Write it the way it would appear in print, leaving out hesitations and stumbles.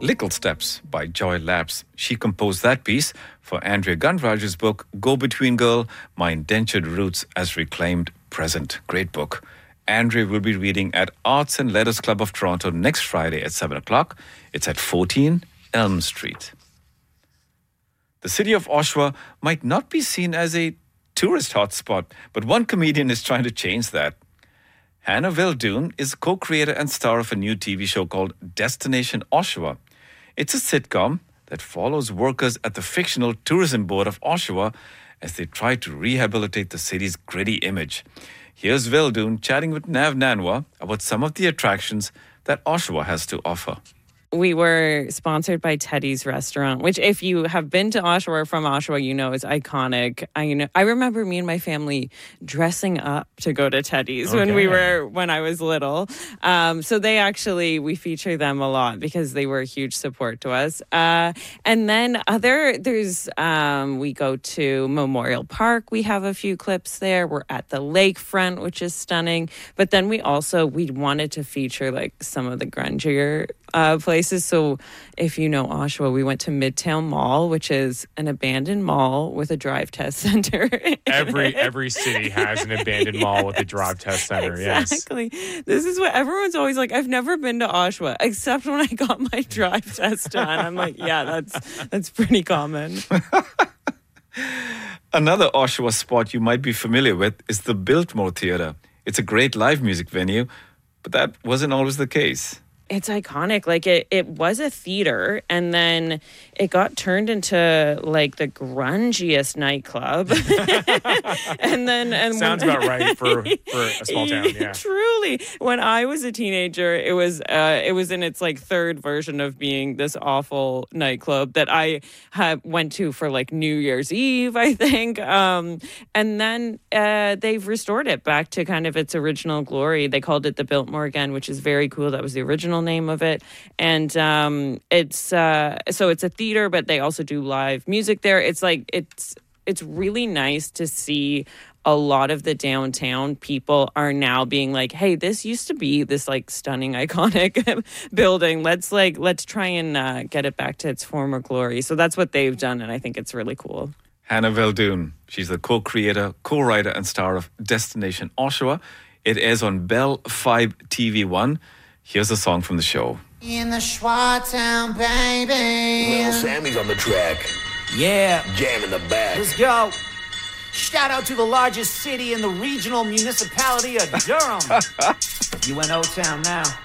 Little Steps by Joy Lapse. She composed that piece for Andrea Gundraj's book, Go Between Girl, My Indentured Roots as Reclaimed Present. Great book. Andrea will be reading at Arts and Letters Club of Toronto next Friday at 7 o'clock. It's at 14 Elm Street. The city of Oshawa might not be seen as a tourist hotspot, but one comedian is trying to change that. Hannah Veldoon is co-creator and star of a new TV show called Destination Oshawa. It's a sitcom that follows workers at the fictional Tourism Board of Oshawa as they try to rehabilitate the city's gritty image. Here's Veldoon chatting with Nav Nanwa about some of the attractions that Oshawa has to offer. We were sponsored by Teddy's Restaurant, which if you have been to Oshawa or from Oshawa, you know is iconic. I remember me and my family dressing up to go to Teddy's when I was little. So we feature them a lot because they were a huge support to us. And then we go to Memorial Park. We have a few clips there. We're at the lakefront, which is stunning. But then we wanted to feature like some of the grungier places. So if you know Oshawa, we went to Midtown Mall, which is an abandoned mall with a drive test center. Every city has an abandoned mall with a drive test center. Exactly. This is what everyone's always like. I've never been to Oshawa except when I got my drive test done. I'm like, yeah, that's pretty common. Another Oshawa spot you might be familiar with is the Biltmore Theatre. It's a great live music venue, but that wasn't always the case. It's iconic. Like it was a theater, and then it got turned into like the grungiest nightclub. Sounds about right for a small town. Yeah, truly. When I was a teenager, it was in its like third version of being this awful nightclub that I went to for like New Year's Eve, I think. And then they've restored it back to kind of its original glory. They called it the Biltmore again, which is very cool. That was the original name of it, and it's a theater, but they also do live music there. It's really nice to see a lot of the downtown people are now being like, hey, this used to be this like stunning iconic building. Let's try and get it back to its former glory. So that's what they've done, and I think it's really cool. Hannah Veldoon, she's the co-creator, co-writer and star of Destination Oshawa. It airs on Bell 5 TV1. Here's a song from the show. In the Schwa Town, baby. Little Sammy's on the track. Yeah. Jam in the back. Let's go. Shout out to the largest city in the regional municipality of Durham. You in O-Town now.